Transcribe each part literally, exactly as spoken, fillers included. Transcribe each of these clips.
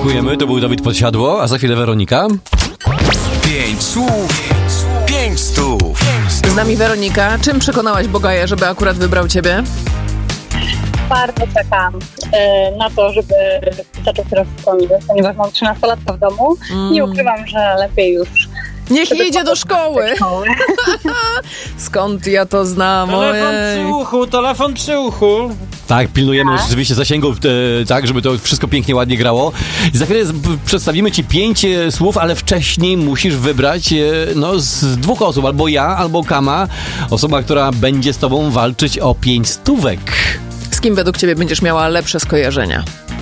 dziękujemy. To był Dawid Podsiadło, a za chwilę Weronika. Pięć słów, pięć stów. Z nami Weronika. Czym przekonałaś Bogaja, żeby akurat wybrał ciebie? Bardzo czekam e, na to, żeby zaczął teraz szkoły, ponieważ mam trzynastolatka w domu. Mm. Nie ukrywam, że lepiej już... Niech idzie do szkoły. szkoły. Skąd ja to znam? Telefon przy uchu, telefon przy uchu. Tak, pilnujemy Tak. rzeczywiście zasięgu, e, tak, żeby to wszystko pięknie, ładnie grało. Za chwilę z, przedstawimy ci pięć e, słów, ale wcześniej musisz wybrać e, no, z dwóch osób, albo ja, albo Kama. Osoba, która będzie z tobą walczyć o pięć stówek. Z kim według ciebie będziesz miała lepsze skojarzenia?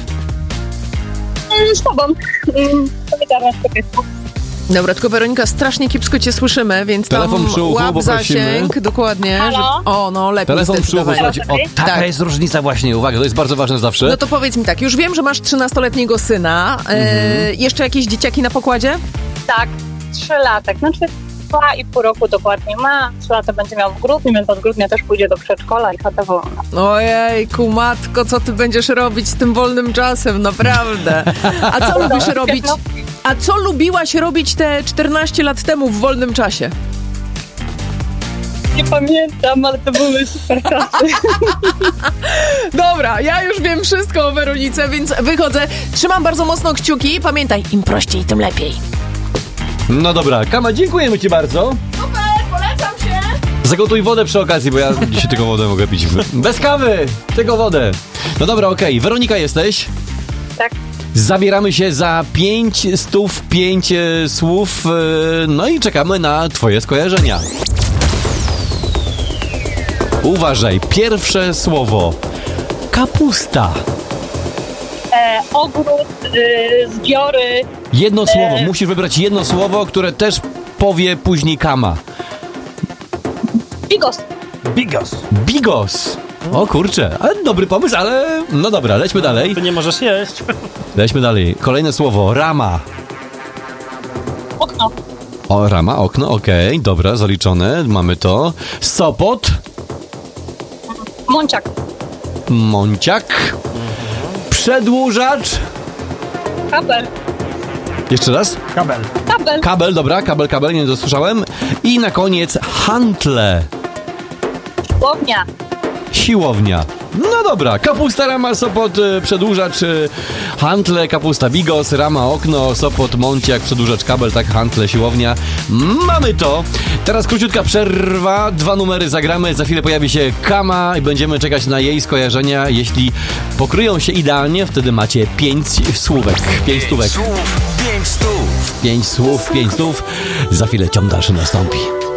Z tobą. Mm, Solidarność kobietą. Dobra, tylko Weronika, strasznie kiepsko cię słyszymy, więc Telefon tam przy uchu, łap poprosimy. zasięg, dokładnie. Halo? Że... O, no lepiej Telefon przy uchu, zdecydowanie. słuchajcie. O, taka Tak. jest różnica właśnie, uwaga, to jest bardzo ważne zawsze. No to powiedz mi tak, już wiem, że masz trzynastoletniego syna. E, Mhm. jeszcze jakieś dzieciaki na pokładzie? Tak, trzy lata. Znaczy dwa i pół roku dokładnie ma. Trzy lata będzie miał w grudniu, więc od grudnia też pójdzie do przedszkola i chata wolna. Ojejku, matko, co ty będziesz robić z tym wolnym czasem, naprawdę. A co lubisz robić? A co lubiłaś robić te czternaście lat temu w wolnym czasie? Nie pamiętam, ale to były super czasy. Dobra, ja już wiem wszystko o Weronice, więc wychodzę. Trzymam bardzo mocno kciuki. Pamiętaj, im prościej, tym lepiej. No dobra, Kama, dziękujemy ci bardzo. Super, polecam się. Zagotuj wodę przy okazji, bo ja dzisiaj tylko wodę mogę pić. Bez kawy, tylko wodę. No dobra, okej. Weronika jesteś? Tak. Zabieramy się za pięć stów, pięć e, słów, e, no i czekamy na twoje skojarzenia. Uważaj, pierwsze słowo. Kapusta. E, ogród, y, zbiory, Jedno słowo, musisz wybrać jedno słowo, które też powie później Kama. bigos. Bigos. Bigos. O kurczę, ale dobry pomysł, ale no dobra, lećmy dalej. Ty nie możesz jeść. Lećmy dalej. Kolejne słowo, rama. Okno. O, rama, okno, okej, dobra, zaliczone, mamy to. Sopot, Mąciak. Monciak, przedłużacz, Kabel. jeszcze raz, Kabel. Kabel. kabel, dobra, kabel, kabel, nie dosłyszałem. I na koniec hantle, Siłownia. siłownia. No dobra, kapusta, rama, sopot, y, przedłużacz, y, hantle, kapusta, bigos, rama, okno, sopot, monciak, przedłużacz, kabel, tak, hantle, siłownia. Mamy to. Teraz króciutka przerwa, dwa numery zagramy, za chwilę pojawi się Kama i będziemy czekać na jej skojarzenia. Jeśli pokryją się idealnie, wtedy macie pięć słówek, pięć stówek. Słów, pięć stów. Pięć słów, pięć słów. Za chwilę ciąg dalszy nastąpi.